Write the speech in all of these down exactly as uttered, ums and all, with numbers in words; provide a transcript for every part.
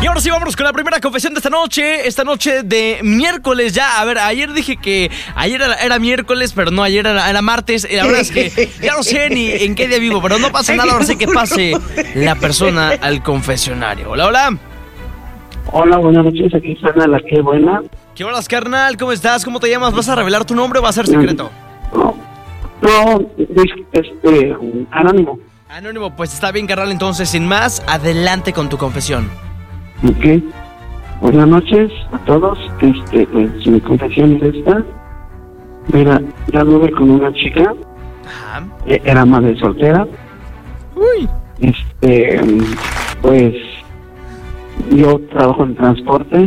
Y ahora sí, vámonos con la primera confesión de esta noche. Esta noche de miércoles ya. A ver, ayer dije que ayer era, era miércoles, pero no, ayer era, era martes. Y la verdad es que ya no sé ni en qué día vivo, pero no pasa nada. Ahora sí que pase la persona al confesionario. Hola, hola. Hola, buenas noches. Aquí está la que buena. ¿Qué horas, carnal? ¿Cómo estás? ¿Cómo te llamas? ¿Vas a revelar tu nombre o va a ser secreto? No, no, este, anónimo. Anónimo, pues está bien, carnal. Entonces, sin más, adelante con tu confesión. Ok. Buenas noches a todos. Este, pues mi confesión es esta. Mira, ya anduve con una chica. Ajá. Era madre soltera. Uy. Este, pues yo trabajo en transporte.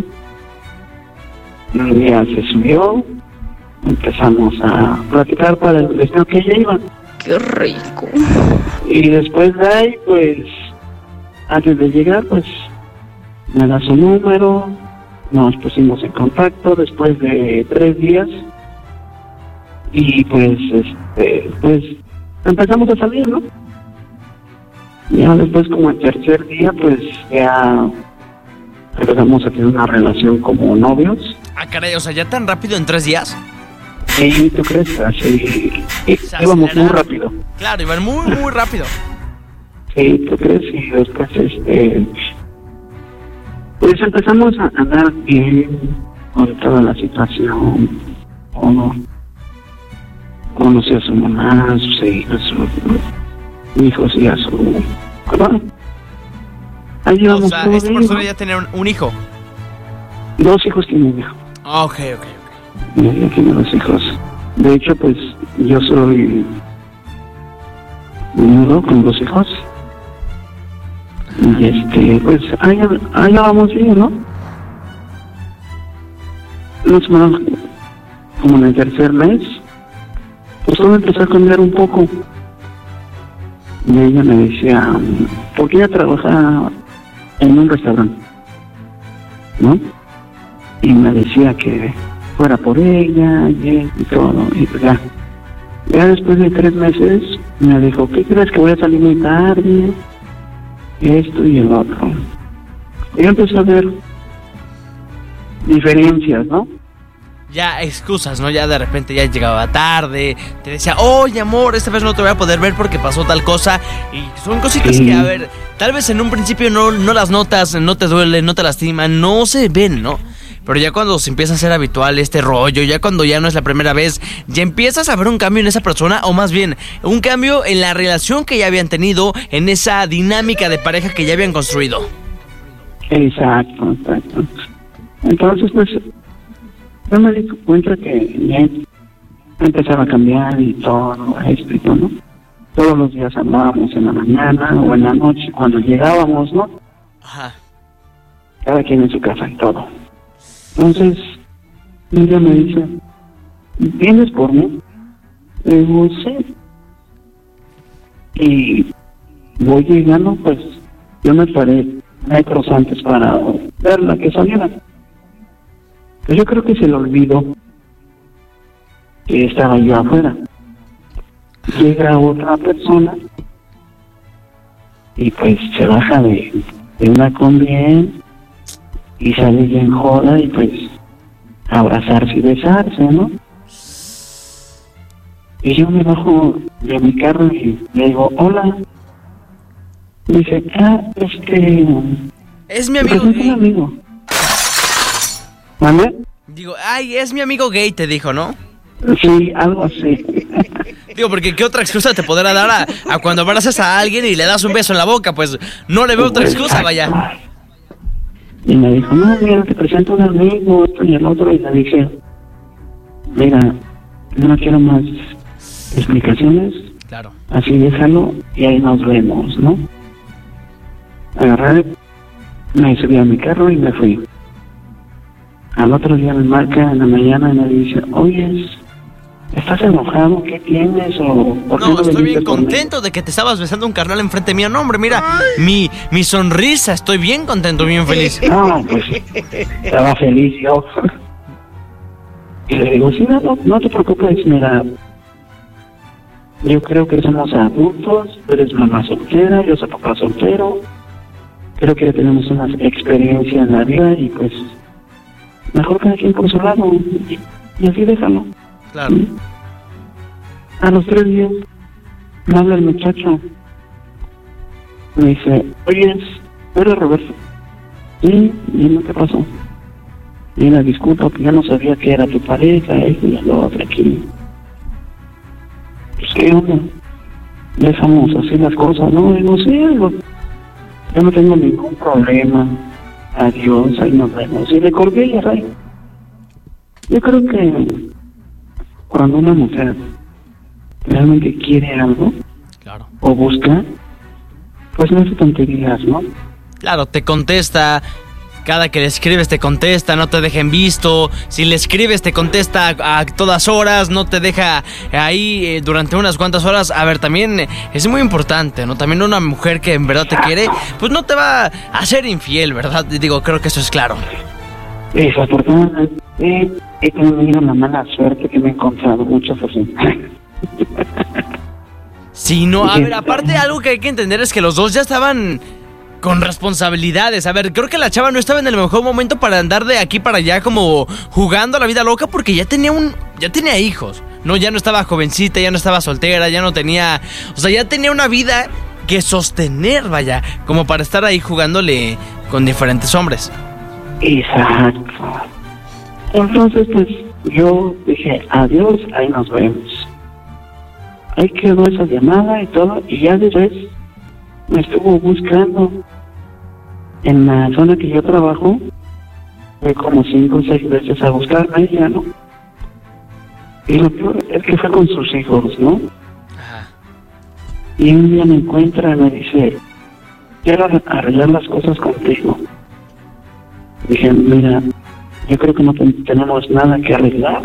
Un día se subió. Empezamos a platicar para el destino que ella iba. ¡Qué rico! Y después de ahí, pues, antes de llegar, pues, me da su número, nos pusimos en contacto después de tres días y pues, este, pues, empezamos a salir, ¿no? Ya después, como el tercer día, pues, ya empezamos a tener una relación como novios. Ah, caray, o sea, ¿ya tan rápido en tres días? Sí, ¿tú crees? Así, íbamos muy rápido. Claro, iban muy, muy rápido. Sí, ¿tú crees? Y después, este... pues empezamos a andar bien con toda la situación. Uno conoció a su mamá, a sus hijos, sus hijos y a su... ¿Cómo? Ahí llevamos o sea, todo esta bien, persona ¿no? ya tenía un, un hijo. Dos hijos tiene un hijo. Ok, ok, ok. Ya tiene dos hijos. De hecho, pues, yo soy viudo con dos hijos. Y este, pues, allá, allá vamos bien, ¿no? Más o menos, como en el tercer mes, pues todo empezó a cambiar un poco. Y ella me decía, porque ella trabaja en un restaurante, ¿no? Y me decía que fuera por ella y, y todo, y pues ya. Ya después de tres meses me dijo, ¿qué crees que voy a salir muy tarde? Esto y el otro. Y yo empecé a ver diferencias, ¿no? Ya excusas, ¿no? Ya de repente ya llegaba tarde, te decía, oye amor, esta vez no te voy a poder ver porque pasó tal cosa. Y son cositas Sí. que, a ver, tal vez en un principio no, no las notas, no te duelen, no te lastiman, no se ven, ¿no? Pero ya cuando se empieza a hacer habitual este rollo, ya cuando ya no es la primera vez, ya empiezas a ver un cambio en esa persona, o más bien, un cambio en la relación que ya habían tenido, en esa dinámica de pareja que ya habían construido. Exacto, exacto. Entonces, pues, yo me di cuenta que ya empezaba a cambiar y todo esto y todo, ¿no? Todos los días hablábamos en la mañana o en la noche cuando llegábamos, ¿no? Ajá. Cada quien en su casa y todo. Entonces, un día me dice, ¿vienes por mí? Le digo, sí. Y voy llegando, pues, yo me paré metros antes para verla que saliera. Pues yo creo que se le olvidó que estaba yo afuera. Llega otra persona y pues se baja de, de una combi y sale bien joda y pues abrazarse y besarse, ¿no? Y yo me bajo de mi carro y le digo, hola. Y dice, ah, este... Es mi amigo Es un gay. amigo. ¿Vale? Digo, ay, es mi amigo gay, te dijo, ¿no? Sí, algo así. Digo, porque ¿qué otra excusa te podrá dar a, a cuando abrazas a alguien y le das un beso en la boca? Pues no le veo otra excusa, vaya. Y me dijo, no, mira, te presento a un amigo, esto y el otro. Y le dije, mira, no quiero más explicaciones. Claro. Así déjalo y ahí nos vemos, ¿no? Agarré, me subí a mi carro y me fui. Al otro día me marca en la mañana y me dice, oye, ¿estás enojado? ¿Qué tienes? ¿O por qué No, estoy viniste bien conmigo?" contento de que te estabas besando un carnal enfrente mío. No, hombre, mira, mi, mi sonrisa, estoy bien contento, bien feliz. No, pues estaba feliz yo. Y le digo, sí, no, no, no te preocupes, mira, yo creo que somos adultos, tú eres mamá soltera, yo soy papá soltero, creo que ya tenemos una experiencia en la vida y pues mejor cada quien por su lado y, y así déjalo. Claro. ¿Sí? A los tres días me habla el muchacho, me dice, oye, ¿eres Roberto? Sí, dime qué pasó. Y una disculpa, que ya no sabía que era tu pareja, esto y lo otro aquí. Pues qué onda, dejamos así las cosas, ¿no? Digo, sí, digo, yo no tengo ningún problema. Adiós, ahí nos vemos. Y le colgué y ahí. Yo creo que cuando una mujer realmente quiere algo, claro, o busca, pues no hace tonterías, ¿no? Claro, te contesta. Cada que le escribes te contesta, no te deja en visto. Si le escribes te contesta a, a todas horas, no te deja ahí eh, durante unas cuantas horas. A ver, también eh, es muy importante, ¿no? También una mujer que en verdad te quiere, pues no te va a ser infiel, ¿verdad? Digo, creo que eso es claro. Desafortunadamente, he tenido la mala suerte que me he encontrado muchas así. Sí, no, a ver, aparte algo que hay que entender es que los dos ya estaban con responsabilidades. A ver, creo que la chava no estaba en el mejor momento para andar de aquí para allá como jugando a la vida loca, porque ya tenía un, ya tenía hijos. No, ya no estaba jovencita, ya no estaba soltera, ya no tenía, o sea, ya tenía una vida que sostener, vaya, como para estar ahí jugándole con diferentes hombres. Exacto. Entonces, pues, yo dije, adiós, ahí nos vemos. Ahí quedó esa llamada y todo, y ya después me estuvo buscando en la zona que yo trabajo. Fue como cinco o seis veces a buscarme ella, ¿no? Y lo peor es que fue con sus hijos, ¿no? Ajá. Y un día me encuentra y me dice, quiero arreglar las cosas contigo. Dije, mira, yo creo que no ten- tenemos nada que arreglar.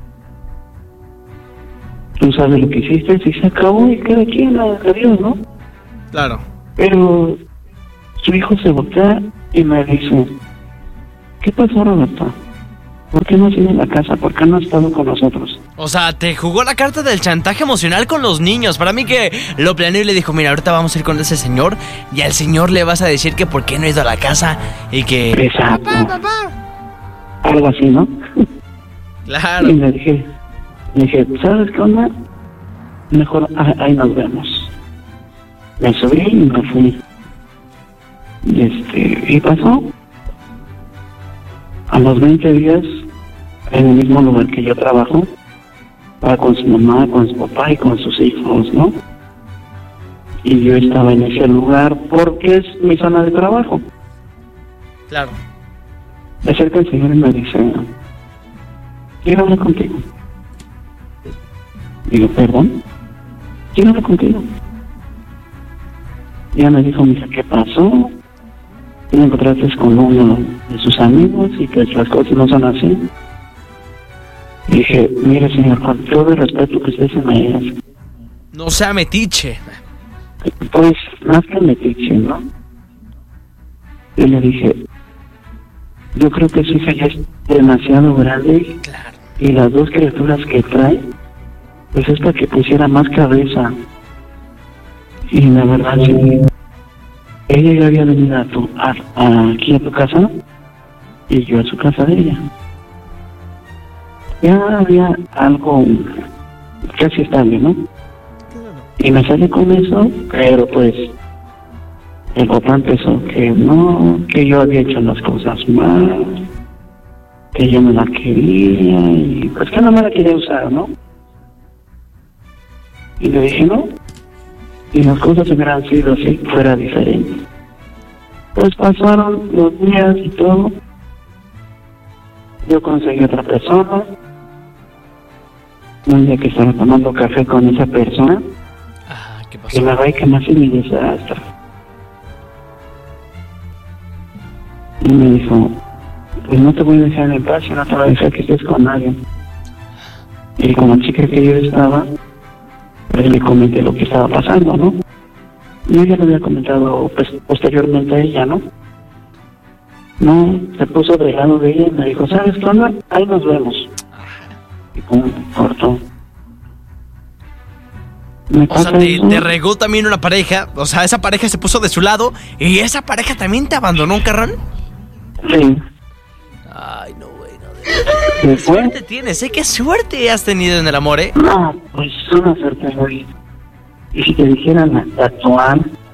Tú sabes lo que hiciste, y se acabó y cada quien a Dios, ¿no? Claro. Pero su hijo se voltea y me dice, ¿qué pasó, Roberto? ¿Por qué no has ido a la casa? ¿Por qué no has estado con nosotros? O sea, te jugó la carta del chantaje emocional con los niños. Para mí que lo planeó y le dijo, mira, ahorita vamos a ir con ese señor y al señor le vas a decir que por qué no ha ido a la casa y que... Exacto. Papá, papá. Algo así, ¿no? Claro. Y le dije, le dije, ¿sabes qué onda? Mejor ah, ahí nos vemos. Me subí y me fui. Y este, y pasó. A los veinte días, en el mismo lugar que yo trabajo, va con su mamá, con su papá y con sus hijos, ¿no? Y yo estaba en ese lugar porque es mi zona de trabajo. Claro. Se acerca el señor y me dice, quiero hablar contigo. Digo, ¿perdón? Quiero hablar contigo. Y ella me dijo, mira, ¿qué pasó? Y me encontraste con uno de sus amigos y pues las cosas no son así. Y dije, mire señor, con todo el respeto que usted se merece, No sea metiche. pues más que metiche, ¿no? Y le dije, yo creo que su hija ya es demasiado grande Claro. y las dos criaturas que trae, pues es para que pusiera más cabeza. Y la verdad, sí, ella ya había venido a tu, a, a- aquí a tu casa y yo a su casa de ella. Ya había algo casi estable, ¿no? Y me sale con eso, pero pues el papá empezó que no, que yo había hecho las cosas mal, que yo me la quería y pues que no me la quería usar, ¿no? Y le dije no, y las cosas hubieran sido así, fuera diferente. Pues pasaron los días y todo, yo conseguí otra persona, un día que estaba tomando café con esa persona, Ajá, ¿qué que pasó? me va y que me hace mi desastre. Y me dijo, pues no te voy a dejar en paz y no te voy a dejar que estés con nadie. Y con la chica que yo estaba, pues le comenté lo que estaba pasando, ¿no? Yo ya lo había comentado pues, posteriormente a ella, ¿no? No, se puso del lado de ella y me dijo, ¿sabes qué onda? Ahí nos vemos. Y pum, cortó. Me O sea, pasa te, eso. te regó también una pareja. O sea, esa pareja se puso de su lado y esa pareja también te abandonó, carnal. Sí. Ay, no, güey, no. de- ¿Se ¿Qué fue? suerte tienes, eh? ¿Qué suerte has tenido en el amor, eh? No, pues una suerte, güey. Y si te dijeran tatuar...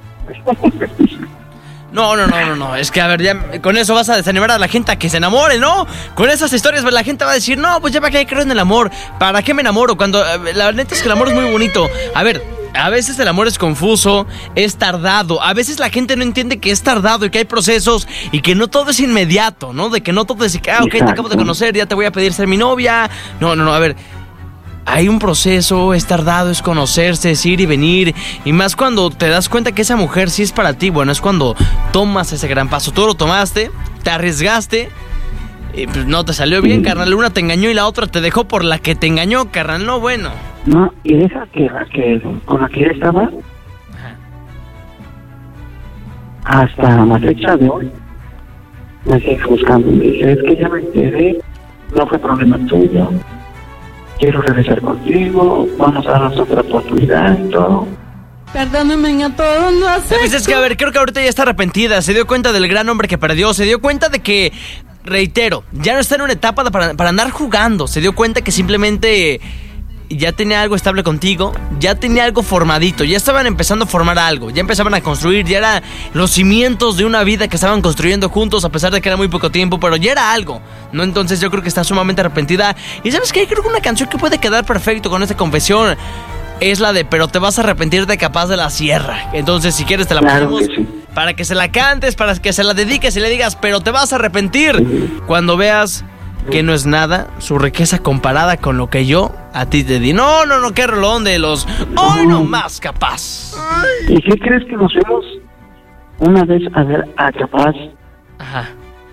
No, no, no, no, no. Es que, a ver, ya con eso vas a desanimar a la gente a que se enamore, ¿no? Con esas historias la gente va a decir, no, pues ya para qué creo en el amor. ¿Para qué me enamoro? Cuando eh, la neta es que el amor es muy bonito. A ver, a veces el amor es confuso, es tardado. A veces la gente no entiende que es tardado y que hay procesos y que no todo es inmediato, ¿no? De que no todo es que, ah, ok, te acabo de conocer, ya te voy a pedir ser mi novia. No, no, no, a ver. Hay un proceso, es tardado, es conocerse, es ir y venir. Y más cuando te das cuenta que esa mujer sí es para ti. Bueno, es cuando tomas ese gran paso. Tú lo tomaste, te arriesgaste y pues no te salió bien, carnal. Una te engañó y la otra te dejó por la que te engañó, carnal. No, bueno. No, y deja que la que con la que él estaba, hasta la fecha de hoy, me sigue buscando. Me dice, es que ya me enteré, no fue problema tuyo. Quiero regresar contigo, vamos a darnos otra oportunidad y todo. Perdónenme a todos, no sé. Pues es que, a ver, creo que ahorita ya está arrepentida. Se dio cuenta del gran hombre que perdió. Se dio cuenta de que, reitero, ya no está en una etapa de- para, para andar jugando. Se dio cuenta que simplemente ya tenía algo estable contigo. Ya tenía algo formadito. Ya estaban empezando a formar algo. Ya empezaban a construir. Ya eran los cimientos de una vida que estaban construyendo juntos, a pesar de que era muy poco tiempo. Pero ya era algo, ¿no? Entonces yo creo que está sumamente arrepentida. Y ¿sabes qué? Creo que una canción que puede quedar perfecto con esta confesión es la de Pero te vas a arrepentir de Capaz de la Sierra. Entonces, si quieres, te la Claro ponemos que sí. para que se la cantes, para que se la dediques y le digas, pero te vas a arrepentir cuando veas que no es nada su riqueza comparada con lo que yo a ti te di. No, no, no, qué rolón de los hoy no más Capaz. ¿Y qué crees que nos fuimos una vez a ver a Capaz? Ajá.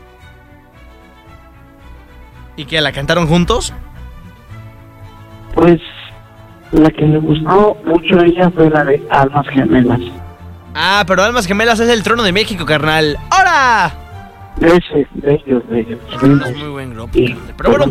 ¿Y que la cantaron juntos? Pues la que me gustó mucho a ella fue la de Almas Gemelas. Ah, pero Almas Gemelas es el Trono de México, carnal. ¡Hora! Ese, de ellos, de ellos. Es muy buen grupo, Sí. carnal. Pero bueno,